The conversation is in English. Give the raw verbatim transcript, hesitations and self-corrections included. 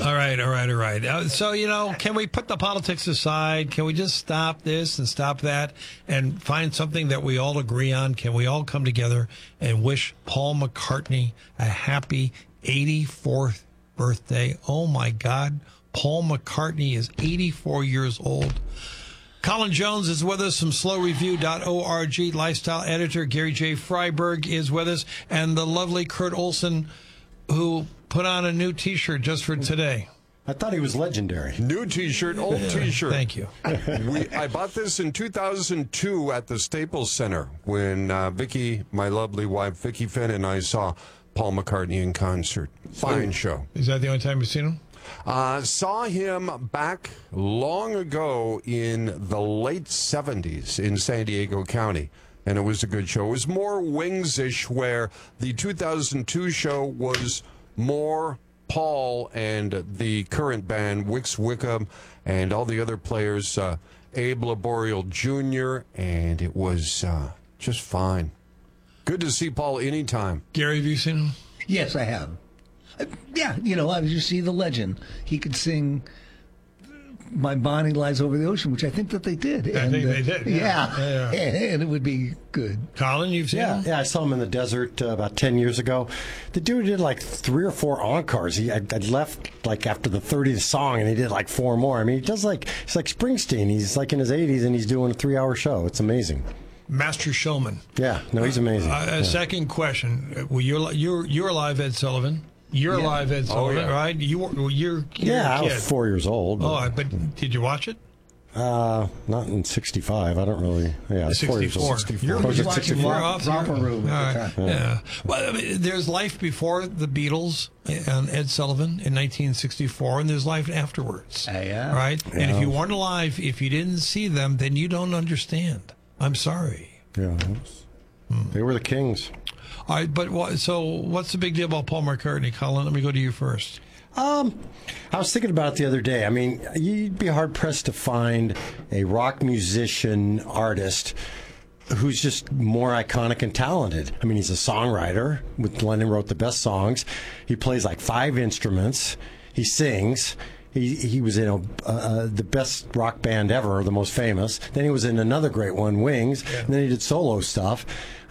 All right, all right, all right. Uh, so, you know, can we put the politics aside? Can we just stop this and stop that and find something that we all agree on? Can we all come together and wish Paul McCartney a happy eighty-fourth birthday? Oh, my God. Paul McCartney is eighty-four years old. Colin Jones is with us from slow review dot org. Lifestyle editor Gary J. Freiberg is with us. And the lovely Kurt Olson, who put on a new T-shirt just for today. I thought he was legendary. New T-shirt, old T-shirt. Thank you. we, I bought this in two thousand two at the Staples Center when uh, Vicky, my lovely wife, Vicky Finn, and I saw Paul McCartney in concert. Fine show. Is that the only time you've seen him? Uh, saw him back long ago in the late seventies in San Diego County, and it was a good show. It was more Wings-ish, where the two thousand two show was more Paul and the current band, Wix Wickham, and all the other players, uh, Abe Laboriel Junior, and it was uh, just fine. Good to see Paul anytime. Gary, have you seen him? Yes, I have. Uh, yeah, you know, you see the legend. He could sing My Bonnie Lies Over the Ocean, which I think that they did. I and, think uh, they did. Yeah, Yeah. Yeah. and it would be good. Colin, you've seen Yeah, him? yeah, I saw him in the desert uh, about ten years ago. The dude did like three or four encores. He I, I left like after the thirtieth song, and he did like four more. I mean, he does like he's like Springsteen. He's like in his eighties, and he's doing a three-hour show. It's amazing. Master showman. Yeah, no, he's amazing. Uh, a yeah. second question. Well, you're you're you're alive, Ed Sullivan. You're Yeah. alive, Ed Sullivan, yeah. right? You were you're, you're Yeah, a I kid. was four years old. But, Oh, I- but did you watch it? uh, not in sixty-five. I don't really. Yeah, I was four years old. sixty-four. You're Oh, is it watching sixty-four? We're Rock- off Romper here. Room at All the right. time. Yeah. Well, I mean, there's life before the Beatles and Ed Sullivan in nineteen sixty-four, and there's life afterwards. Uh, yeah. Right? And if Yeah. you weren't alive, if you didn't see them, then you don't understand. I'm sorry. Yeah, it was- they were the kings. All right, but what, so what's the big deal about Paul McCartney, Colin? Let me go to you first. Um, I was thinking about it the other day. I mean, you'd be hard pressed to find a rock musician artist who's just more iconic and talented. I mean, he's a songwriter. With Lennon wrote the best songs. He plays like five instruments. He sings. He he was in a, uh, the best rock band ever, the most famous. Then he was in another great one, Wings. And then he did solo stuff.